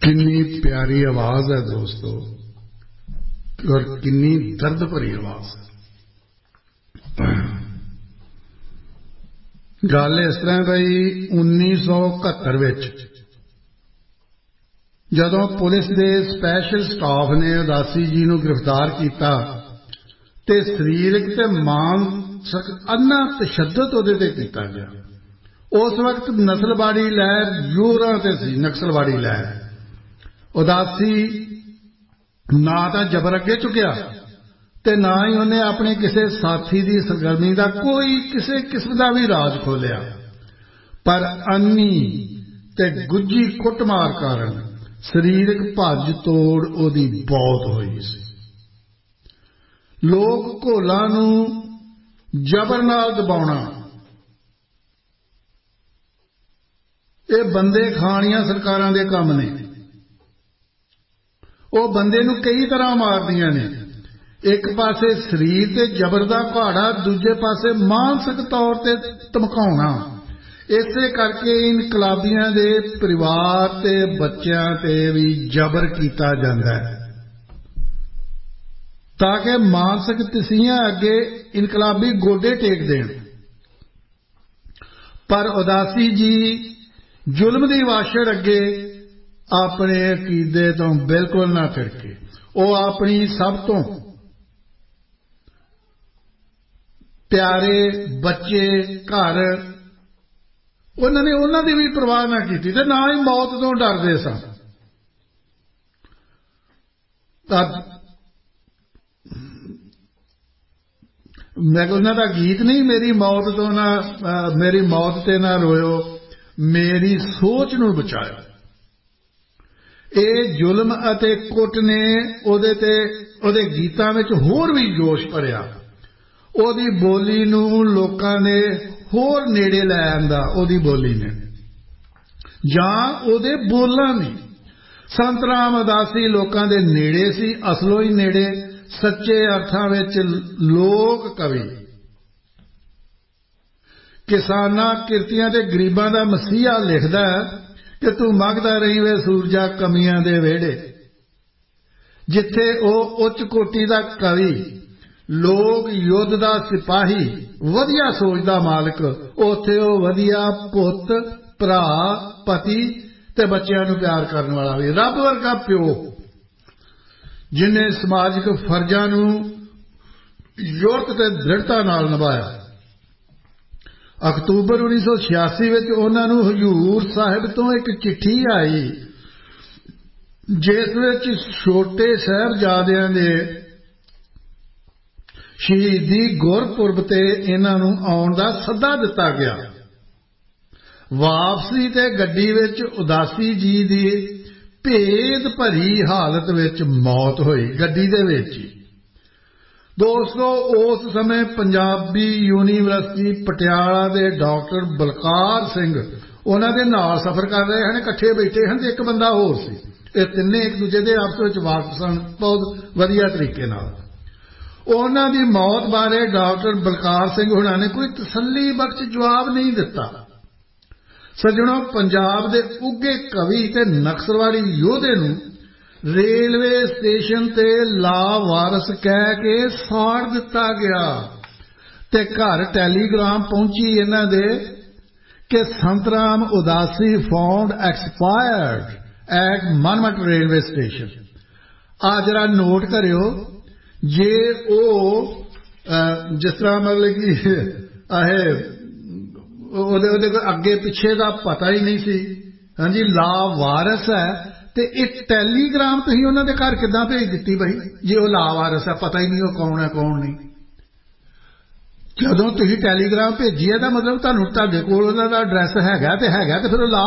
कितनी प्यारी आवाज है दोस्तों और कितनी दर्द भरी आवाज है। गल इस तरह भाई 1971 विच जदों पुलिस के स्पैशल स्टाफ ने उदासी जी को गिरफ्तार किया ते शरीरक ते मानसिक अन्ना तशद्दद उहदे ते कीता गया। उस वक्त नस्लवाड़ी लहर जोरां ते सी। नक्सलवाड़ी लहर उदासी ना तो जबर अगे चुकिया ते ना ही उन्हें अपने किसी साथी की सरगर्मी का कोई किसी किस्म का भी राज खोलिया, पर अन्नी ते गुज्जी कुटमार कारण शरीरक भज तोड़ उहदी बहुत हुई सी। लोग घोलां नूं जबर नाल दबाउणा ये बंदे खाणियां सरकारां दे काम ने। वो बंदे नूं कई तरह मारदियां ने। एक पासे शरीर ते जबर दा पहाड़ा, दूजे पासे मानसिक तौर ते धमकाउणा। इसे करके इनकलाबियां दे परिवार ते बच्चों ते भी जबर कीता जांदा है ताकि मानसिक तसीहां अगे इनकलाबी गोडे टेक देण। पर उदासी जी जुल्म दी वाछड़ अगे अपने अकीदे तो बिल्कुल ना फिरके। वो अपनी सब तो प्यारे बच्चे घर उन्होंने उन्हों की भी परवाह ना की ते ना ही मौत तो डरते सन। मैं उन्हों का गीत नहीं, मेरी मौत तो ना मेरी मौत ते ना रोयो, मेरी सोच नूं बचाओ। ये जुल्म अते कुट ने उहदे गीतां विच होर भी जोश भरिया। उहदी बोली नूं लोकां ने होर नेड़े लै आंदा। उहदी बोली ने जां उहदे बोलां ने। संत राम उदासी लोकां दे नेड़े सी, असलों ही नेड़े, सच्चे अर्थां विच लोक कवि। किसानां किरतियां ते गरीबां दा मसीहा लिखदा है कि तू मंगदा रही वे सूरजा कमियां दे वेड़े। जिथे ओ उच्च कोटि दा कवि, लोग युद्ध दा सिपाही, वधिया सोच दा मालिक, उथे ओ वधिया पुत भरा पति ते बच्चों नूं प्यार करने वाला भी, रब वर्गा प्यो जिन्हें समाजिक फर्जां नूं युरत ते दृढ़ता नाल निभाया। अक्तूबर 1986 विच उन्हां नूं हजूर साहिब तो एक चिट्ठी आई जिस विच छोटे साहिबजादियां दे शहीदी गुरपुरब ते इन्हां नूं आउण दा सद्दा दिता गया। वापसी ते गड्डी विच उदासी जी दी भेद भरी हालत विच मौत हुई, गड्डी दे विच ही। दोस्तों उस समय पंजाबी यूनीवर्सिटी पटियाला दे डॉक्टर बलकार सिंह उन्हां दे नाल सफर कर रहे हैं, इकट्ठे बैठे हैं। एक बंदा होर सी। ये तिन्ने एक दूजे दे आपस विच वाकफ सन बहुत वधिया तरीके नाल। उन्हां दी मौत बारे डॉक्टर बलकार सिंह हुणां ने कोई तसल्ली बख्श जवाब नहीं दिता। सज्जणों, पंजाब दे उगे कवि ते नक्सलवाड़ी योधे नूं रेलवे स्टेशन ते लावारस कह के साड़ दिता गया ते घर टैलीग्राम पहुंची इन्हां दे कि संतराम उदासी found expired eight मनमट railway station. आ जरा नोट करियो, जे ओ जिस तरह मतलब कि ਉਹਦੇ ਅੱਗੇ ਪਿੱਛੇ ਦਾ ਪਤਾ ਹੀ ਨਹੀਂ ਸੀ। ਹਾਂਜੀ, ਲਾਵਾਰਸ ਹੈ ਤੇ ਇਹ ਟੈਲੀਗ੍ਰਾਮ ਤੁਸੀਂ ਉਹਨਾਂ ਦੇ ਘਰ ਕਿੱਦਾਂ ਭੇਜ ਦਿੱਤੀ ਬਈ, ਜੇ ਉਹ ਲਾਵਾਰਸ ਹੈ, ਪਤਾ ਹੀ ਨਹੀਂ ਉਹ ਕੌਣ ਹੈ ਕੌਣ ਨਹੀਂ। ਜਦੋਂ ਤੁਸੀਂ ਟੈਲੀਗ੍ਰਾਮ ਭੇਜੀ ਹੈ ਤਾਂ ਮਤਲਬ ਤੁਹਾਨੂੰ ਤੁਹਾਡੇ ਕੋਲ ਉਹਨਾਂ ਦਾ ਐਡਰੈਸ ਹੈਗਾ ਤੇ ਫਿਰ ਉਹ